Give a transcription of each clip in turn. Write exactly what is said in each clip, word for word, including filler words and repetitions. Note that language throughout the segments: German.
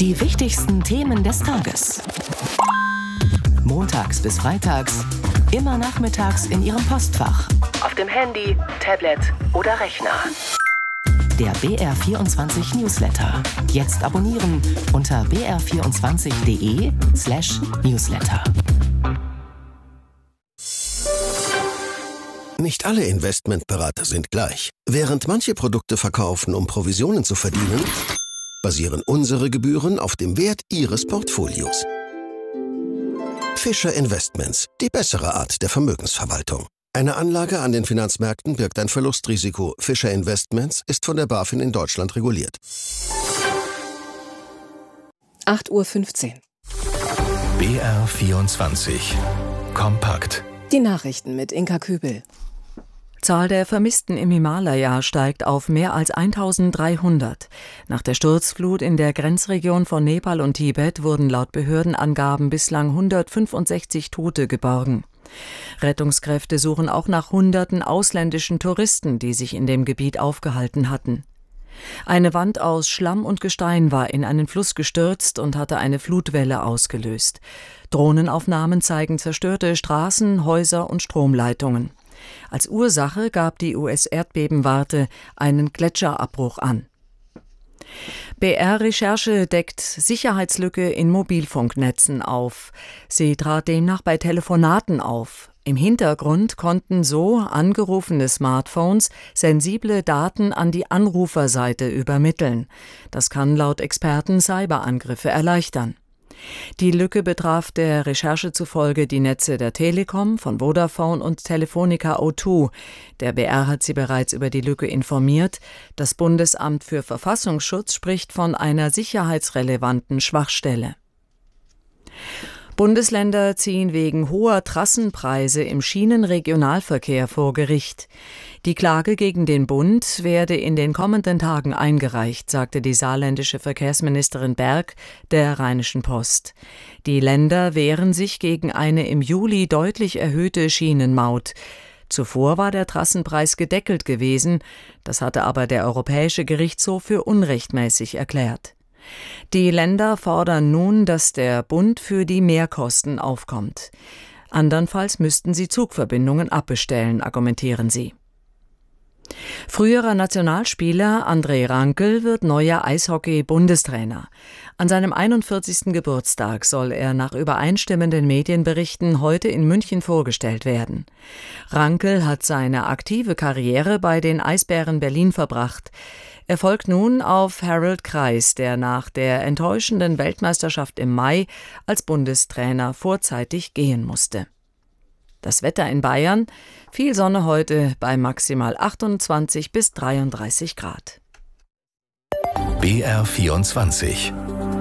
Die wichtigsten Themen des Tages. Montags bis freitags, immer nachmittags in Ihrem Postfach. Auf dem Handy, Tablet oder Rechner. Der B R vierundzwanzig Newsletter. Jetzt abonnieren unter b r vierundzwanzig punkt de slash newsletter. Nicht alle Investmentberater sind gleich. Während manche Produkte verkaufen, um Provisionen zu verdienen, basieren unsere Gebühren auf dem Wert Ihres Portfolios. Fischer Investments, die bessere Art der Vermögensverwaltung. Eine Anlage an den Finanzmärkten birgt ein Verlustrisiko. Fischer Investments ist von der BaFin in Deutschland reguliert. acht Uhr fünfzehn. B R vierundzwanzig. Kompakt. Die Nachrichten mit Inka Kübel. Zahl der Vermissten im Himalaya steigt auf mehr als eintausenddreihundert. Nach der Sturzflut in der Grenzregion von Nepal und Tibet wurden laut Behördenangaben bislang hundertfünfundsechzig Tote geborgen. Rettungskräfte suchen auch nach hunderten ausländischen Touristen, die sich in dem Gebiet aufgehalten hatten. Eine Wand aus Schlamm und Gestein war in einen Fluss gestürzt und hatte eine Flutwelle ausgelöst. Drohnenaufnahmen zeigen zerstörte Straßen, Häuser und Stromleitungen. Als Ursache gab die U S-Erdbebenwarte einen Gletscherabbruch an. B R-Recherche deckt Sicherheitslücke in Mobilfunknetzen auf. Sie trat demnach bei Telefonaten auf. Im Hintergrund konnten so angerufene Smartphones sensible Daten an die Anruferseite übermitteln. Das kann laut Experten Cyberangriffe erleichtern. Die Lücke betraf der Recherche zufolge die Netze der Telekom, von Vodafone und Telefonica O zwei. Der B R hat sie bereits über die Lücke informiert. Das Bundesamt für Verfassungsschutz spricht von einer sicherheitsrelevanten Schwachstelle. Bundesländer ziehen wegen hoher Trassenpreise im Schienenregionalverkehr vor Gericht. Die Klage gegen den Bund werde in den kommenden Tagen eingereicht, sagte die saarländische Verkehrsministerin Berg der Rheinischen Post. Die Länder wehren sich gegen eine im Juli deutlich erhöhte Schienenmaut. Zuvor war der Trassenpreis gedeckelt gewesen, das hatte aber der Europäische Gerichtshof für unrechtmäßig erklärt. Die Länder fordern nun, dass der Bund für die Mehrkosten aufkommt. Andernfalls müssten sie Zugverbindungen abbestellen, argumentieren sie. Früherer Nationalspieler André Rankel wird neuer Eishockey-Bundestrainer. An seinem einundvierzigsten Geburtstag soll er nach übereinstimmenden Medienberichten heute in München vorgestellt werden. Rankel hat seine aktive Karriere bei den Eisbären Berlin verbracht. Er folgt nun auf Harold Kreis, der nach der enttäuschenden Weltmeisterschaft im Mai als Bundestrainer vorzeitig gehen musste. Das Wetter in Bayern: viel Sonne heute bei maximal achtundzwanzig bis dreiunddreißig Grad. B R vierundzwanzig.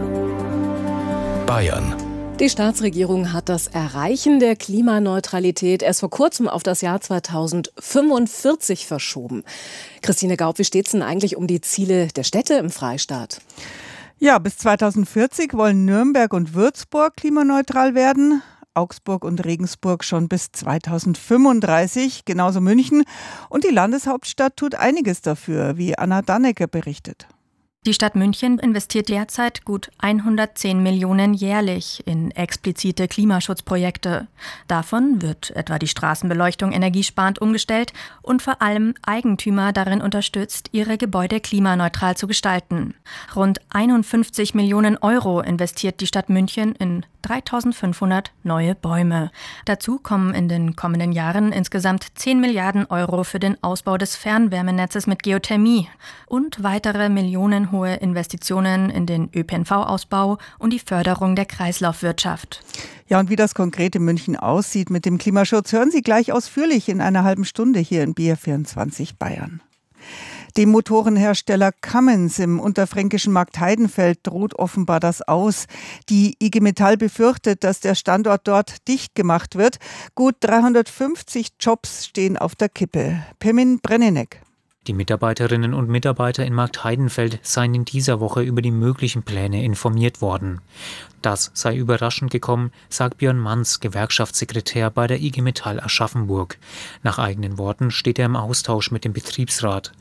Bayern. Die Staatsregierung hat das Erreichen der Klimaneutralität erst vor kurzem auf das Jahr zweitausendfünfundvierzig verschoben. Christine Gaub, wie steht es denn eigentlich um die Ziele der Städte im Freistaat? Ja, bis zweitausendvierzig wollen Nürnberg und Würzburg klimaneutral werden. Augsburg und Regensburg schon bis zweitausendfünfunddreißig, genauso München. Und die Landeshauptstadt tut einiges dafür, wie Anna Dannecke berichtet. Die Stadt München investiert derzeit gut hundertzehn Millionen jährlich in explizite Klimaschutzprojekte. Davon wird etwa die Straßenbeleuchtung energiesparend umgestellt und vor allem Eigentümer darin unterstützt, ihre Gebäude klimaneutral zu gestalten. Rund einundfünfzig Millionen Euro investiert die Stadt München in dreitausendfünfhundert neue Bäume. Dazu kommen in den kommenden Jahren insgesamt zehn Milliarden Euro für den Ausbau des Fernwärmenetzes mit Geothermie und weitere millionenhohe Investitionen in den Ö P N V-Ausbau und die Förderung der Kreislaufwirtschaft. Ja, und wie das konkret in München aussieht mit dem Klimaschutz, hören Sie gleich ausführlich in einer halben Stunde hier in B R vierundzwanzig Bayern. Dem Motorenhersteller Cummins im unterfränkischen Markt Heidenfeld droht offenbar das Aus. Die I G Metall befürchtet, dass der Standort dort dicht gemacht wird. Gut dreihundertfünfzig Jobs stehen auf der Kippe. Pirmin Brenneneck. Die Mitarbeiterinnen und Mitarbeiter in Markt Heidenfeld seien in dieser Woche über die möglichen Pläne informiert worden. Das sei überraschend gekommen, sagt Björn Manz, Gewerkschaftssekretär bei der I G Metall Aschaffenburg. Nach eigenen Worten steht er im Austausch mit dem Betriebsrat.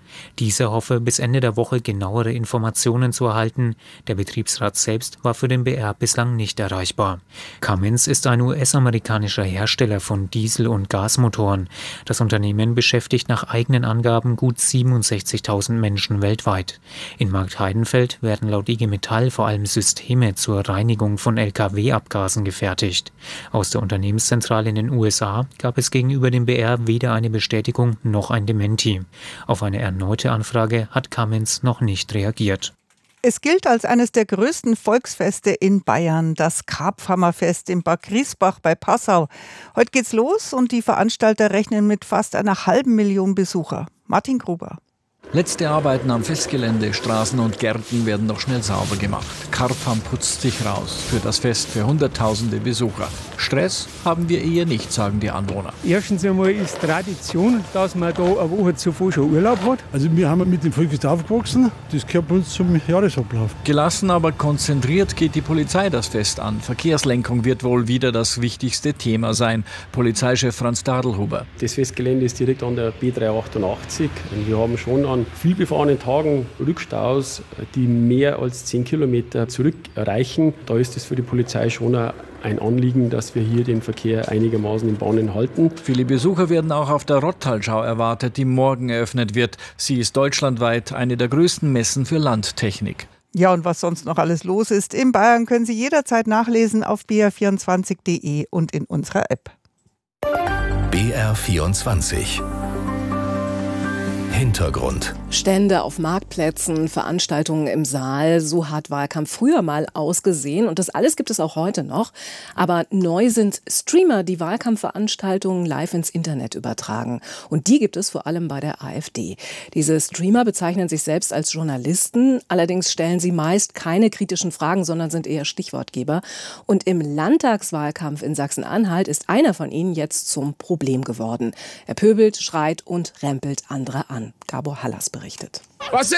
Dieser hoffe, bis Ende der Woche genauere Informationen zu erhalten. Der Betriebsrat selbst war für den B R bislang nicht erreichbar. Cummins ist ein U S-amerikanischer Hersteller von Diesel- und Gasmotoren. Das Unternehmen beschäftigt nach eigenen Angaben gut siebenundsechzigtausend Menschen weltweit. In Marktheidenfeld werden laut I G Metall vor allem Systeme zur Reinigung von L K W-Abgasen gefertigt. Aus der Unternehmenszentrale in den U S A gab es gegenüber dem B R weder eine Bestätigung noch ein Dementi. Auf eine erneute Anfrage hat Cummins noch nicht reagiert. Es gilt als eines der größten Volksfeste in Bayern, das Karpfhammerfest in Bad Griesbach bei Passau. Heute geht's los und die Veranstalter rechnen mit fast einer halben Million Besucher. Martin Gruber. Letzte Arbeiten am Festgelände, Straßen und Gärten werden noch schnell sauber gemacht. Karpfham putzt sich raus für das Fest für Hunderttausende Besucher. Stress haben wir eher nicht, sagen die Anwohner. Erstens einmal ist Tradition, dass man da eine Woche zuvor schon Urlaub hat. Also wir haben mit dem Volksfest aufgewachsen, das gehört bei uns zum Jahresablauf. Gelassen, aber konzentriert geht die Polizei das Fest an. Verkehrslenkung wird wohl wieder das wichtigste Thema sein. Polizeichef Franz Dadelhuber. Das Festgelände ist direkt an der B dreihundertachtundachtzig und wir haben schon an vielbefahrenen Tagen Rückstaus, die mehr als zehn Kilometer zurückreichen. Da ist es für die Polizei schon ein Anliegen, dass wir hier den Verkehr einigermaßen in Bahnen halten. Viele Besucher werden auch auf der Rottalschau erwartet, die morgen eröffnet wird. Sie ist deutschlandweit eine der größten Messen für Landtechnik. Ja, und was sonst noch alles los ist in Bayern, können Sie jederzeit nachlesen auf b r vierundzwanzig punkt d e und in unserer App. B R vierundzwanzig Hintergrund. Stände auf Marktplätzen, Veranstaltungen im Saal, so hat Wahlkampf früher mal ausgesehen und das alles gibt es auch heute noch. Aber neu sind Streamer, die Wahlkampfveranstaltungen live ins Internet übertragen. Und die gibt es vor allem bei der AfD. Diese Streamer bezeichnen sich selbst als Journalisten, allerdings stellen sie meist keine kritischen Fragen, sondern sind eher Stichwortgeber. Und im Landtagswahlkampf in Sachsen-Anhalt ist einer von ihnen jetzt zum Problem geworden. Er pöbelt, schreit und rempelt andere an. Gabor Hallas berichtet. Was